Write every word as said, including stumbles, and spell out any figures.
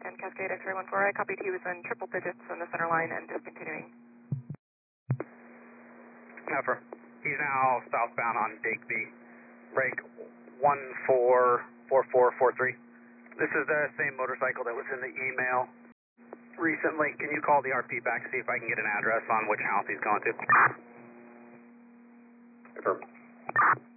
And Cascade X-ray one four, I copied he was in triple digits in the center line and discontinuing. Affirm. He's now southbound on Digby. Break one four four four four three. This is the same motorcycle that was in the email recently. Can you call the R P back, see if I can get an address on which house he's going to? Affirm.